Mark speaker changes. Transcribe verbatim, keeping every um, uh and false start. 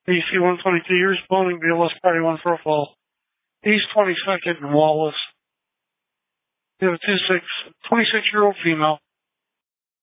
Speaker 1: A C one twenty-two, you're responding B L S Party one profile. East twenty-second and Wallace. You have a twenty-six year old female.